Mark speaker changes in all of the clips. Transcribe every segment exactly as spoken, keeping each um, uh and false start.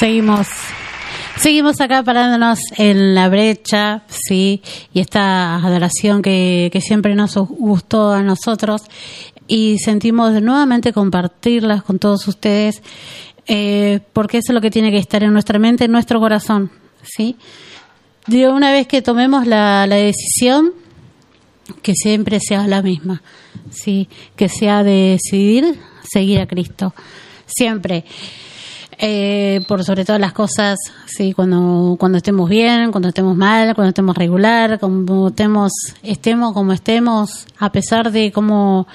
Speaker 1: Seguimos, seguimos acá parándonos en la brecha, sí, y esta adoración que, que siempre nos gustó a nosotros y sentimos de nuevamente compartirlas con todos ustedes, eh, porque eso es lo que tiene que estar en nuestra mente, en nuestro corazón, sí. Digo, una vez que tomemos la, la decisión, que siempre sea la misma, sí, que sea de decidir seguir a Cristo, siempre. Eh, por sobre todas las cosas, sí, cuando cuando estemos bien, cuando estemos mal, cuando estemos regular, cuando estemos, estemos como estemos, a pesar de cómo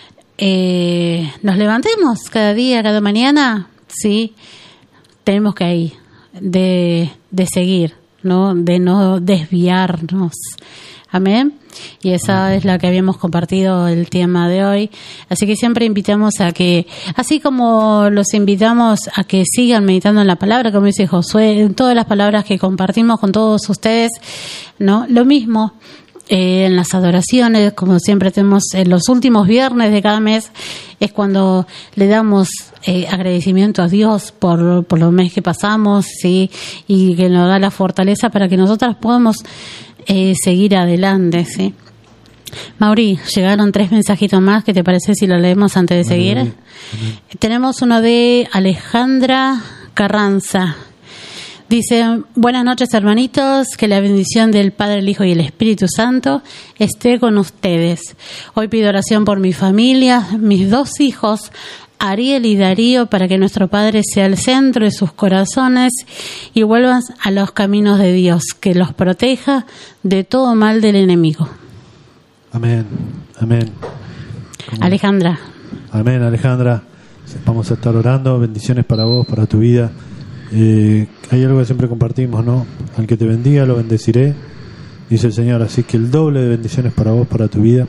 Speaker 1: eh, nos levantemos cada día, cada mañana, sí, tenemos que ir de, de seguir, ¿no? De no desviarnos. Amén. Y esa es la que habíamos compartido el tema de hoy. Así que siempre invitamos a que, así como los invitamos a que sigan meditando en la palabra, como dice Josué, en todas las palabras que compartimos con todos ustedes, ¿no? Lo mismo eh, en las adoraciones, como siempre tenemos en los últimos viernes de cada mes, es cuando le damos eh, agradecimiento a Dios por, por los meses que pasamos, ¿sí? Y que nos da la fortaleza para que nosotras podamos Eh, seguir adelante, ¿sí? Mauri, llegaron tres mensajitos más. ¿Qué te parece si lo leemos antes de seguir? Bien, bien. Tenemos uno de Alejandra Carranza. Dice: buenas noches, hermanitos, que la bendición del Padre, el Hijo y el Espíritu Santo esté con ustedes. Hoy pido oración por mi familia, mis dos hijos, Ariel y Darío, para que nuestro Padre sea el centro de sus corazones y vuelvan a los caminos de Dios, que los proteja de todo mal del enemigo.
Speaker 2: Amén, amén. ¿Cómo?
Speaker 1: Alejandra.
Speaker 2: Amén, Alejandra. Vamos a estar orando. Bendiciones para vos, para tu vida. Eh, hay algo que siempre compartimos, ¿no? Al que te bendiga, lo bendeciré, dice el Señor. Así que el doble de bendiciones para vos, para tu vida.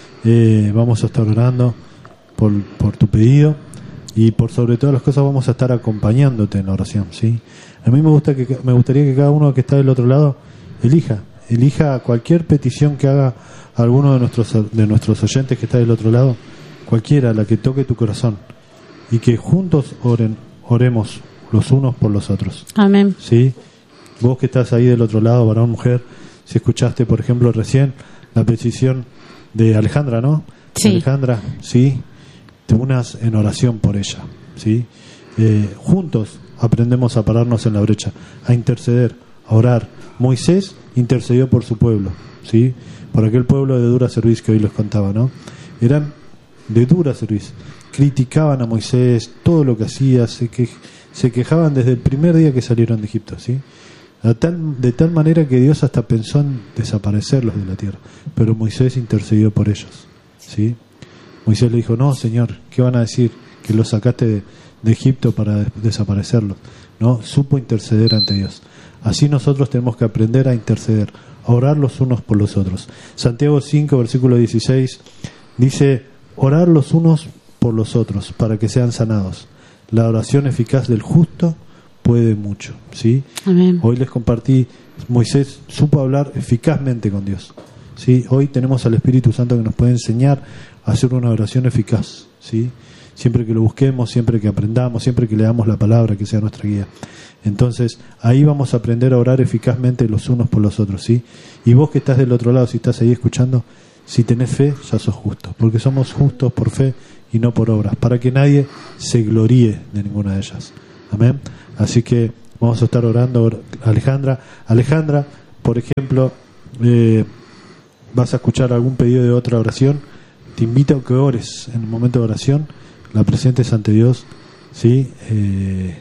Speaker 2: Eh, vamos a estar orando por, por tu pedido y por sobre todas las cosas vamos a estar acompañándote en la oración, ¿sí? A mí me gusta que me gustaría que cada uno que está del otro lado elija, elija cualquier petición que haga alguno de nuestros de nuestros oyentes que está del otro lado, cualquiera, la que toque tu corazón, y que juntos oren, oremos los unos por los otros.
Speaker 1: Amén.
Speaker 2: ¿Sí? Vos que estás ahí del otro lado, varón, mujer, si escuchaste, por ejemplo, recién la petición de Alejandra, ¿no?
Speaker 1: Sí.
Speaker 2: Alejandra, sí, te unas en oración por ella, ¿sí? Eh, juntos aprendemos a pararnos en la brecha, a interceder, a orar. Moisés intercedió por su pueblo, ¿sí? Por aquel pueblo de dura cerviz que hoy les contaba, ¿no? Eran de dura cerviz, criticaban a Moisés, todo lo que hacía, se, que, se quejaban desde el primer día que salieron de Egipto, ¿sí? De tal, de tal manera que Dios hasta pensó en desaparecerlos de la tierra, pero Moisés intercedió por ellos, ¿sí? Moisés le dijo: no, Señor, ¿qué van a decir? Que los sacaste de, de Egipto para des- desaparecerlos. No, supo interceder ante Dios. Así nosotros tenemos que aprender a interceder, a orar los unos por los otros. Santiago cinco, versículo dieciséis, dice: orar los unos por los otros para que sean sanados. La oración eficaz del justo puede mucho, ¿sí?
Speaker 1: Amén.
Speaker 2: Hoy les compartí, Moisés supo hablar eficazmente con Dios, ¿sí? Hoy tenemos al Espíritu Santo que nos puede enseñar a hacer una oración eficaz, ¿sí? Siempre que lo busquemos, siempre que aprendamos, siempre que leamos la palabra, que sea nuestra guía. Entonces, ahí vamos a aprender a orar eficazmente los unos por los otros, ¿sí? Y vos que estás del otro lado, si estás ahí escuchando, si tenés fe, ya sos justo, porque somos justos por fe y no por obras, para que nadie se gloríe de ninguna de ellas. Amén. Así que vamos a estar orando, Alejandra. Alejandra, por ejemplo, eh, vas a escuchar algún pedido de otra oración. Te invito a que ores en el momento de oración, la presentes ante Dios, ¿sí? Eh,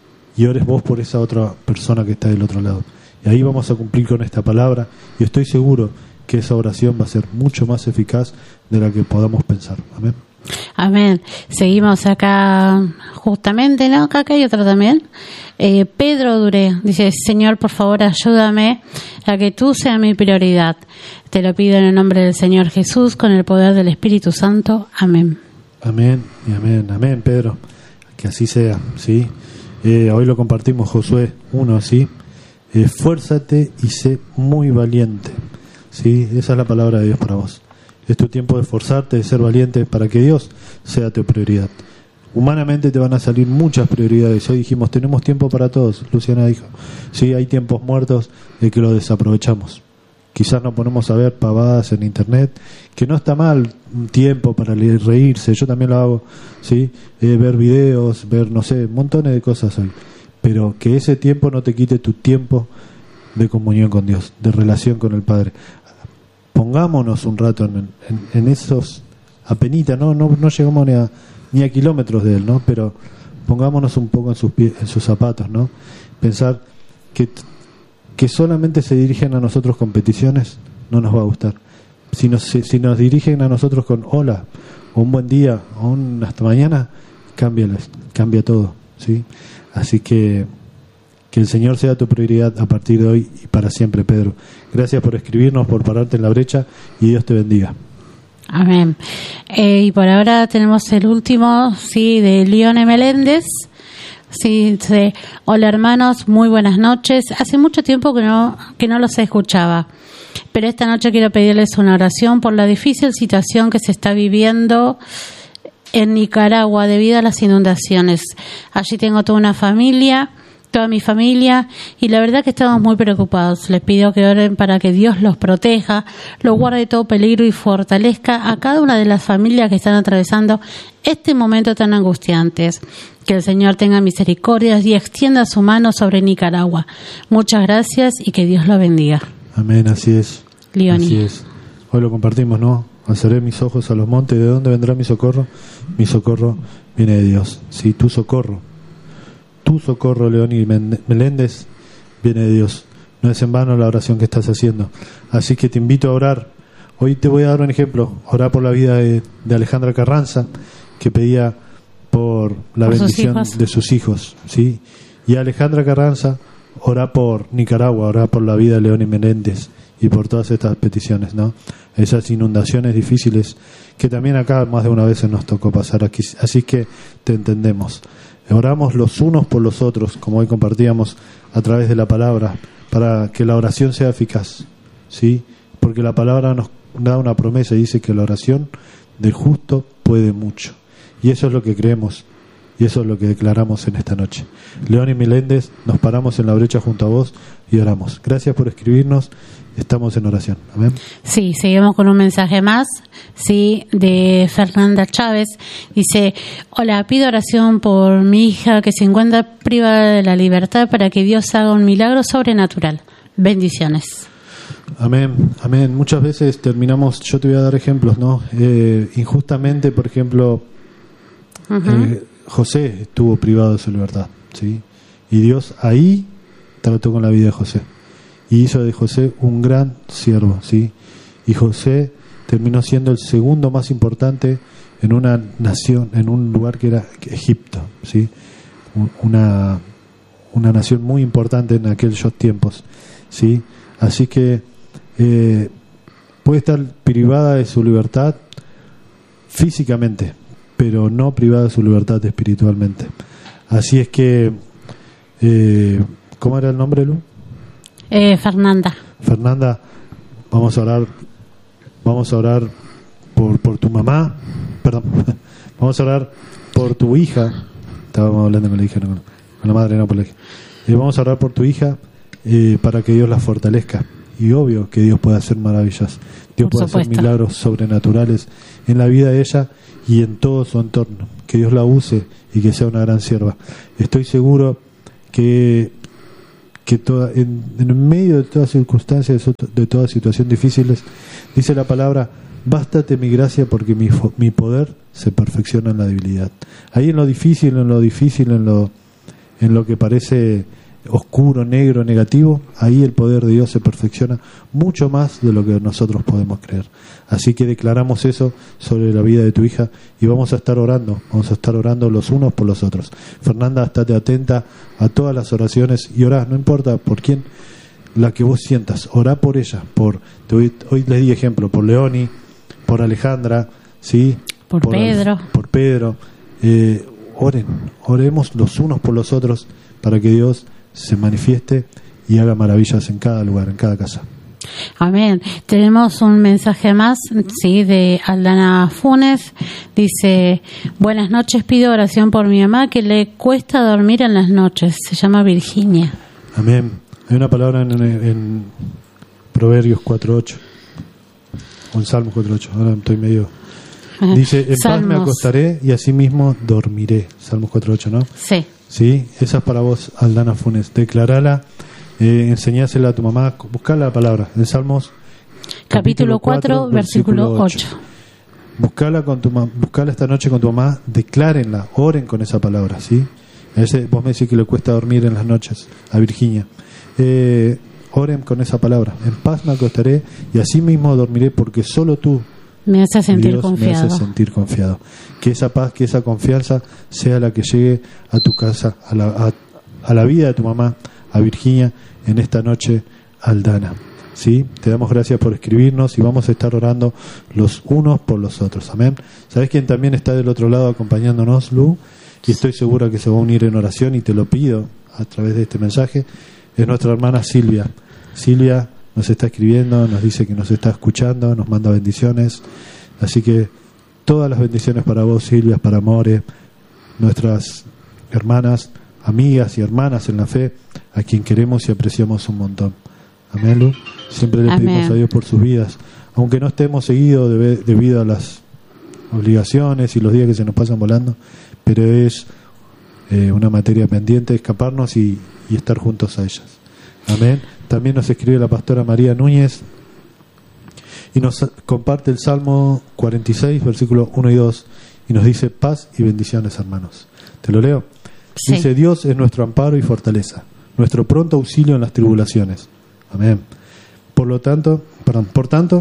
Speaker 2: y ores vos por esa otra persona que está del otro lado. Y ahí vamos a cumplir con esta palabra, y estoy seguro que esa oración va a ser mucho más eficaz de la que podamos pensar. Amén.
Speaker 1: Amén. Seguimos acá justamente, ¿no? Acá hay otro también. Eh, Pedro Duré dice: Señor, por favor, ayúdame a que tú seas mi prioridad. Te lo pido en el nombre del Señor Jesús, con el poder del Espíritu Santo. Amén.
Speaker 2: Amén y amén. Amén, Pedro. Que así sea, ¿sí? Eh, hoy lo compartimos, Josué uno, ¿sí? Esfuérzate y sé muy valiente, ¿sí? Esa es la palabra de Dios para vos. Es tu tiempo de esforzarte, de ser valiente, para que Dios sea tu prioridad. humanamente te van a salir muchas prioridades. Hoy dijimos, tenemos tiempo para todos. Luciana dijo, sí, hay tiempos muertos de que los desaprovechamos. Quizás nos ponemos a ver pavadas en internet, que no está mal un tiempo para reírse, yo también lo hago, ¿sí? Eh, ver videos, ver, no sé, montones de cosas hoy. Pero que ese tiempo no te quite tu tiempo de comunión con Dios, de relación con el Padre. Pongámonos un rato en, en, en esos apenitas, ¿no? No, no llegamos ni a, ni a kilómetros de Él, ¿no? Pero pongámonos un poco en sus pies, en sus zapatos, ¿no? Pensar que... que solamente se dirigen a nosotros con peticiones, no nos va a gustar. Si nos, si nos dirigen a nosotros con hola, o un buen día, o un hasta mañana, cambia, cambia todo, ¿sí? Así que que el Señor sea tu prioridad a partir de hoy y para siempre, Pedro. Gracias por escribirnos, por pararte en la brecha, y Dios te bendiga.
Speaker 1: Amén. Eh, y por ahora tenemos el último, sí, de Leone Meléndez. Sí, dice, hola hermanos, muy buenas noches. Hace mucho tiempo que no que no los escuchaba, pero esta noche quiero pedirles una oración por la difícil situación que se está viviendo en Nicaragua debido a las inundaciones. Allí tengo toda una familia, toda mi familia, y la verdad que estamos muy preocupados. Les pido que oren para que Dios los proteja, los guarde de todo peligro y fortalezca a cada una de las familias que están atravesando este momento tan angustiantes. Que el Señor tenga misericordia y extienda su mano sobre Nicaragua. Muchas gracias y que Dios lo bendiga.
Speaker 2: Amén, así es.
Speaker 1: Leoni.
Speaker 2: Así es. Hoy lo compartimos, ¿no? Alzaré mis ojos a los montes. ¿De dónde vendrá mi socorro? Mi socorro viene de Dios. Sí, tu socorro. Tu socorro, Leoni Meléndez, viene de Dios. No es en vano la oración que estás haciendo. Así que te invito a orar. Hoy te voy a dar un ejemplo. Orar por la vida de, de Alejandra Carranza, que pedía por la
Speaker 1: por
Speaker 2: bendición
Speaker 1: sus
Speaker 2: de sus hijos, ¿sí? Y Alejandra Carranza, ora por Nicaragua, ora por la vida de Leoni Meléndez y por todas estas peticiones, ¿no? Esas inundaciones difíciles que también acá más de una vez nos tocó pasar aquí, así que te entendemos. Oramos los unos por los otros, como hoy compartíamos a través de la palabra, para que la oración sea eficaz, ¿sí? Porque la palabra nos da una promesa y dice que la oración del justo puede mucho. Y eso es lo que creemos y eso es lo que declaramos en esta noche. Leoni Meléndez, nos paramos en la brecha junto a vos y oramos. Gracias por escribirnos, estamos en oración. Amén.
Speaker 1: Sí, seguimos con un mensaje más, sí, de Fernanda Chávez. Dice, hola, pido oración por mi hija que se encuentra privada de la libertad para que Dios haga un milagro sobrenatural. Bendiciones.
Speaker 2: Amén, amén. Muchas veces terminamos, yo te voy a dar ejemplos, ¿no? Eh, injustamente, por ejemplo, uh-huh. eh, José estuvo privado de su libertad, ¿sí? Y Dios ahí trató con la vida de José y hizo de José un gran siervo, ¿sí? Y José terminó siendo el segundo más importante en una nación, en un lugar que era Egipto, ¿sí? Una, una nación muy importante en aquellos tiempos, ¿sí? Así que eh, puede estar privada de su libertad físicamente, pero no privada de su libertad espiritualmente. Así es que, eh, ¿cómo era el nombre, Lu?
Speaker 1: Eh, Fernanda.
Speaker 2: Fernanda, vamos a orar, vamos a orar por por tu mamá, perdón, vamos a orar por tu hija. Estábamos hablando con la hija, no, con la madre, no por la hija. Eh, vamos a orar por tu hija eh, para que Dios la fortalezca. Y obvio que Dios puede hacer maravillas. Dios
Speaker 1: por
Speaker 2: puede
Speaker 1: supuesto.
Speaker 2: hacer milagros sobrenaturales en la vida de ella y en todo su entorno. Que Dios la use y que sea una gran sierva. Estoy seguro que que toda, en, en medio de todas circunstancias, de todas situaciones difíciles, dice la palabra, bástate mi gracia porque mi, mi poder se perfecciona en la debilidad. Ahí en lo difícil, en lo difícil, en lo, en lo que parece oscuro, negro, negativo, ahí el poder de Dios se perfecciona mucho más de lo que nosotros podemos creer. Así que declaramos eso sobre la vida de tu hija y vamos a estar orando, vamos a estar orando los unos por los otros. Fernanda, estate atenta a todas las oraciones y orá, no importa por quién, la que vos sientas, orá por ella, por hoy, hoy les di ejemplo, por Leoni, por Alejandra, ¿sí?
Speaker 1: Por, por Pedro.
Speaker 2: Por Pedro. Eh, oren, oremos los unos por los otros para que Dios se manifieste y haga maravillas en cada lugar, en cada casa.
Speaker 1: Amén. Tenemos un mensaje más, sí, de Aldana Funes. Dice: buenas noches, pido oración por mi mamá que le cuesta dormir en las noches. Se llama Virginia.
Speaker 2: Amén. Hay una palabra en, en Proverbios cuatro ocho o en Salmos cuatro ocho. Ahora estoy medio. Dice: en
Speaker 1: Salmos.
Speaker 2: paz me acostaré y asimismo dormiré. Salmos cuatro ocho, ¿no?
Speaker 1: Sí.
Speaker 2: Sí, esa es para vos, Aldana Funes. Declarala, eh, enseñásela a tu mamá. Buscá la palabra en Salmos
Speaker 1: Capítulo cuatro, versículo ocho.
Speaker 2: Buscala, con tu ma- buscala esta noche con tu mamá, declárenla, oren con esa palabra, ¿sí? A ese, vos me decís que le cuesta dormir en las noches a Virginia. Eh, oren con esa palabra. En paz me acostaré y así mismo dormiré, porque solo tú,
Speaker 1: Me hace sentir
Speaker 2: Dios,
Speaker 1: confiado.
Speaker 2: me hace sentir confiado. Que esa paz, que esa confianza sea la que llegue a tu casa, a la, a, a la vida de tu mamá, a Virginia, en esta noche, Aldana. ¿Sí? Te damos gracias por escribirnos y vamos a estar orando los unos por los otros. Amén. ¿Sabes quién también está del otro lado acompañándonos, Lu? Y estoy segura que se va a unir en oración y te lo pido a través de este mensaje. Es nuestra hermana Silvia. Silvia nos está escribiendo, nos dice que nos está escuchando, nos manda bendiciones. Así que todas las bendiciones para vos, Silvia, para More, nuestras hermanas, amigas y hermanas en la fe, a quien queremos y apreciamos un montón. Amén, Lu. Siempre le
Speaker 1: Amén.
Speaker 2: pedimos a Dios por sus vidas, aunque no estemos seguidos debe- debido a las obligaciones y los días que se nos pasan volando, pero es eh, una materia pendiente, escaparnos y, y estar juntos a ellas. Amén. También nos escribe la pastora María Núñez y nos comparte el Salmo cuarenta y seis, versículos uno y dos, y nos dice: paz y bendiciones, hermanos. ¿Te lo leo?
Speaker 1: Sí.
Speaker 2: Dice: Dios es nuestro amparo y fortaleza, nuestro pronto auxilio en las tribulaciones. Amén. Por lo tanto, perdón, por tanto,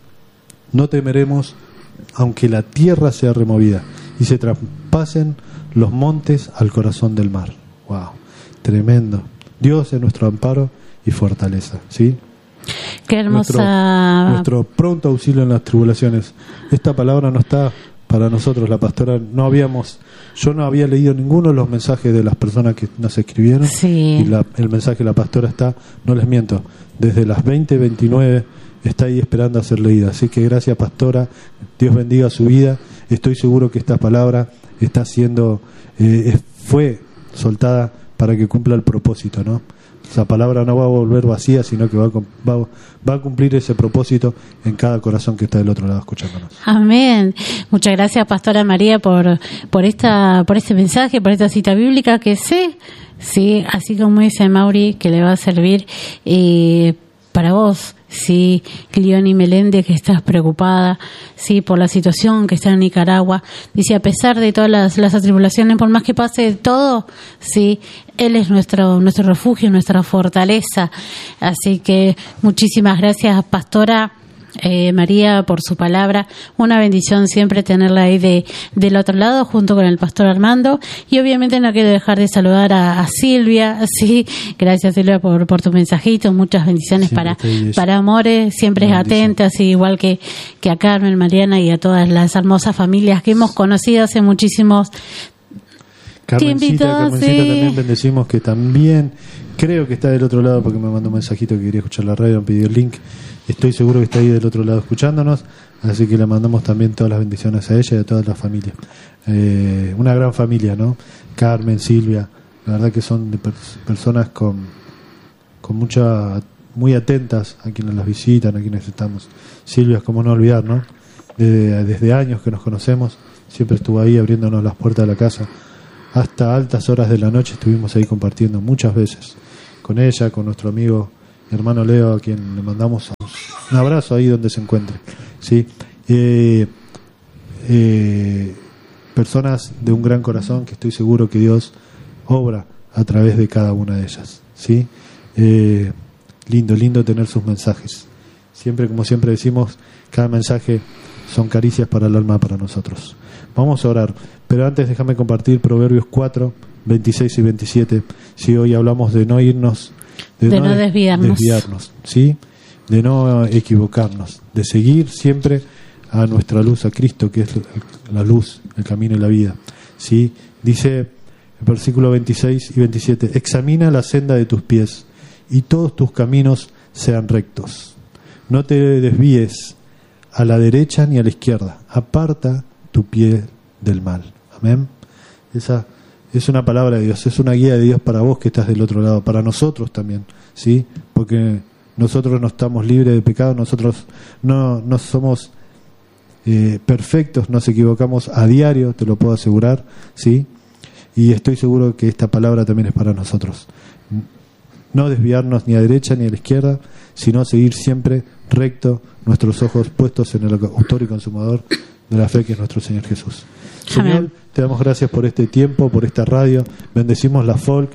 Speaker 2: no temeremos aunque la tierra sea removida y se traspasen los montes al corazón del mar. Wow, tremendo. Dios es nuestro amparo y fortaleza, ¿sí?
Speaker 1: Qué
Speaker 2: Nuestro,
Speaker 1: hermosa.
Speaker 2: nuestro pronto auxilio en las tribulaciones. Esta palabra no está para nosotros, la pastora. No habíamos, yo no había leído ninguno de los mensajes de las personas que nos escribieron.
Speaker 1: Sí.
Speaker 2: Y la, el mensaje de la pastora está, no les miento, desde las veinte veintinueve está ahí esperando a ser leída. Así que gracias, pastora. Dios bendiga su vida. Estoy seguro que esta palabra está siendo, eh, fue soltada para que cumpla el propósito, ¿no? Esa palabra no va a volver vacía, sino que va a, va, va a cumplir ese propósito en cada corazón que está del otro lado escuchándonos.
Speaker 1: Amén. Muchas gracias, Pastora María, por por esta por este mensaje, por esta cita bíblica que sé, sí, así como dice Mauri, que le va a servir eh, para vos. Sí, Leoni Meléndez, que estás preocupada, sí, por la situación que está en Nicaragua. Dice, a pesar de todas las, las atribulaciones, por más que pase todo, sí, Él es nuestro nuestro refugio, nuestra fortaleza. Así que muchísimas gracias, Pastora eh, María, por su palabra. Una bendición siempre tenerla ahí de del otro lado, junto con el Pastor Armando. Y obviamente no quiero dejar de saludar a, a Silvia. Sí, gracias, Silvia, por, por tu mensajito. Muchas bendiciones
Speaker 2: Siempre
Speaker 1: para
Speaker 2: está ahí ella.
Speaker 1: para Amore, siempre es
Speaker 2: Una bendición.
Speaker 1: atenta, así igual que, que a Carmen, Mariana y a todas las hermosas familias que hemos conocido hace muchísimos.
Speaker 2: Carmencita,
Speaker 1: invitó,
Speaker 2: Carmencita
Speaker 1: sí.
Speaker 2: también bendecimos, que también creo que está del otro lado, porque me mandó un mensajito que quería escuchar la radio, me pidió el link. Estoy seguro que está ahí del otro lado escuchándonos, así que le mandamos también todas las bendiciones a ella y a toda la familia. Eh, una gran familia, ¿no? Carmen, Silvia, la verdad que son de pers- personas con, con mucha, muy atentas a quienes las visitan, a quienes estamos. Silvia es como no olvidar, ¿no? Desde, desde años que nos conocemos, siempre estuvo ahí abriéndonos las puertas de la casa. Hasta altas horas de la noche estuvimos ahí compartiendo muchas veces con ella, con nuestro amigo hermano Leo, a quien le mandamos un abrazo ahí donde se encuentre. ¿Sí? Eh, eh, personas de un gran corazón que estoy seguro que Dios obra a través de cada una de ellas. ¿Sí? Eh, lindo, lindo tener sus mensajes. Siempre, como siempre decimos, cada mensaje son caricias para el alma, para nosotros. Vamos a orar, pero antes déjame compartir Proverbios cuatro, veintiséis y veintisiete. Si hoy hablamos de no irnos, de,
Speaker 1: De
Speaker 2: no,
Speaker 1: no
Speaker 2: des-
Speaker 1: desviarnos.
Speaker 2: desviarnos, ¿sí? De no equivocarnos, de seguir siempre a nuestra luz, a Cristo, que es la luz, el camino y la vida. ¿Sí? Dice el versículo veintiséis y veintisiete: examina la senda de tus pies y todos tus caminos sean rectos. no te desvíes a la derecha ni a la izquierda. Aparta tu pie del mal. Amén. Esa es una palabra de Dios, es una guía de Dios para vos que estás del otro lado, para nosotros también, ¿sí? Porque nosotros no estamos libres de pecado, nosotros no, no somos eh, perfectos, nos equivocamos a diario, te lo puedo asegurar, ¿sí? Y estoy seguro que esta palabra también es para nosotros. No desviarnos ni a derecha ni a la izquierda, sino seguir siempre recto, nuestros ojos puestos en el autor y consumador de la fe, que es nuestro Señor Jesús. Señor, amén. Te damos gracias por este tiempo, por esta radio. Bendecimos la folk,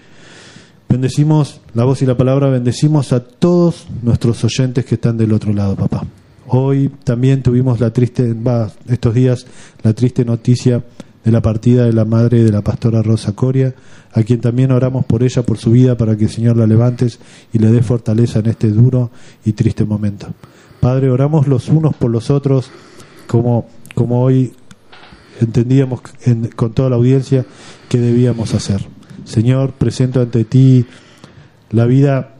Speaker 2: bendecimos la voz y la palabra, bendecimos a todos nuestros oyentes que están del otro lado, papá. Hoy también tuvimos la triste, va, estos días, la triste noticia de la partida de la madre de la pastora Rosa Coria, a quien también oramos por ella, por su vida, para que el Señor la levantes y le dé fortaleza en este duro y triste momento. Padre, oramos los unos por los otros, como, como hoy entendíamos en, con toda la audiencia que debíamos hacer. Señor, presento ante ti la vida,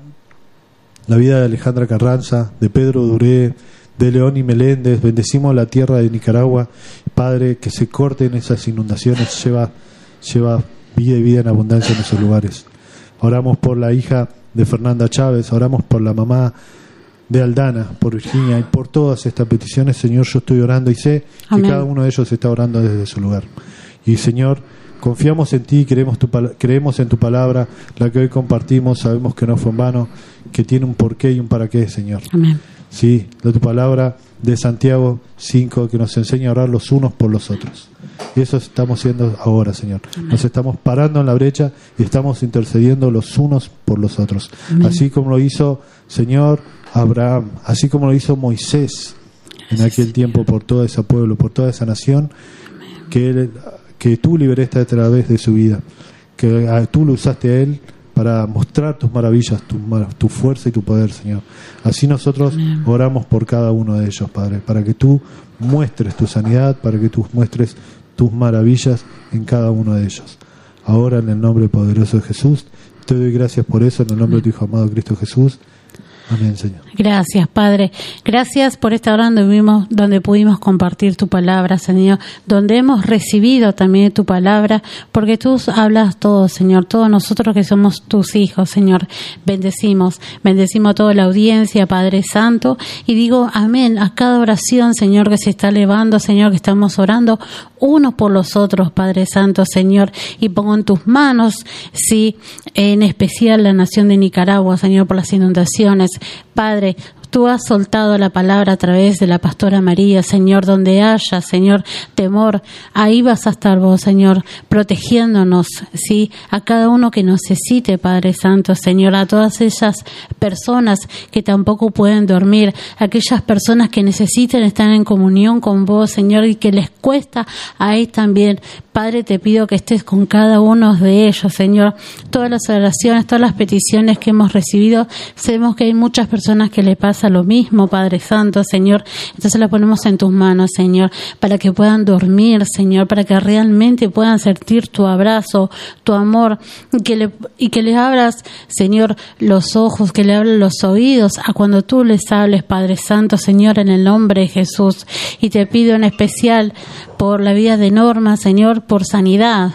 Speaker 2: la vida de Alejandra Carranza, de Pedro Duré, de León y Meléndez. Bendecimos la tierra de Nicaragua, Padre, que se corten esas inundaciones, lleva, lleva vida y vida en abundancia en esos lugares. Oramos por la hija de Fernanda Chávez, oramos por la mamá de Aldana, por Virginia y por todas estas peticiones. Señor, yo estoy orando y sé Amén. Que cada uno de ellos está orando desde su lugar. Y Señor, confiamos en ti, creemos, tu, creemos en tu palabra, la que hoy compartimos, sabemos que no fue en vano, que tiene un porqué y un para qué, Señor.
Speaker 1: Amén.
Speaker 2: Sí, de tu palabra de Santiago cinco, que nos enseña a orar los unos por los otros. Y eso estamos haciendo ahora, Señor. Amén. Nos estamos parando en la brecha y estamos intercediendo los unos por los otros. Amén. Así como lo hizo, Señor, Abraham, así como lo hizo Moisés en aquel tiempo por todo ese pueblo, por toda esa nación, que, él, que tú liberaste a través de su vida, que tú lo usaste a él para mostrar tus maravillas, tu, tu fuerza y tu poder, Señor. Así nosotros Amén. Oramos por cada uno de ellos, Padre, para que tú muestres tu sanidad, para que tú muestres tus maravillas en cada uno de ellos. Ahora, en el nombre poderoso de Jesús, te doy gracias por eso, en el nombre Amén. De tu Hijo amado Cristo Jesús. Amén, Señor.
Speaker 1: Gracias, Padre. Gracias por esta hora donde, vimos, donde pudimos compartir tu palabra, Señor, donde hemos recibido también tu palabra, porque tú hablas todo, Señor, todos nosotros que somos tus hijos, Señor. Bendecimos, bendecimos a toda la audiencia, Padre Santo, y digo amén a cada oración, Señor, que se está elevando, Señor, que estamos orando unos por los otros, Padre Santo, Señor, y pongo en tus manos, sí, en especial la nación de Nicaragua, Señor, por las inundaciones. Padre, tú has soltado la palabra a través de la pastora María, Señor, donde haya, Señor, temor, ahí vas a estar vos, Señor, protegiéndonos, sí, a cada uno que necesite, Padre Santo, Señor, a todas esas personas que tampoco pueden dormir, aquellas personas que necesiten estar en comunión con vos, Señor, y que les cuesta ahí también. Padre, te pido que estés con cada uno de ellos, Señor. Todas las oraciones, todas las peticiones que hemos recibido, sabemos que hay muchas personas que le pasa lo mismo, Padre Santo, Señor. Entonces las ponemos en tus manos, Señor, para que puedan dormir, Señor, para que realmente puedan sentir tu abrazo, tu amor, y que le, y que les abras, Señor, los ojos, que le abras los oídos a cuando tú les hables, Padre Santo, Señor, en el nombre de Jesús. Y te pido en especial por la vida de Norma, Señor, por sanidad,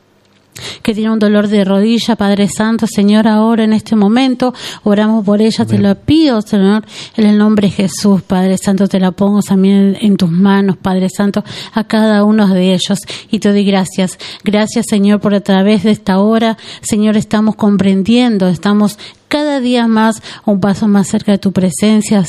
Speaker 1: que tiene un dolor de rodilla, Padre Santo, Señor, ahora en este momento oramos por ella. Amén. Te lo pido, Señor, en el nombre de Jesús, Padre Santo, te la pongo también en tus manos, Padre Santo, a cada uno de ellos, y te doy gracias, gracias, Señor, por a través de esta hora, Señor, estamos comprendiendo, estamos cada día más un paso más cerca de tu presencia,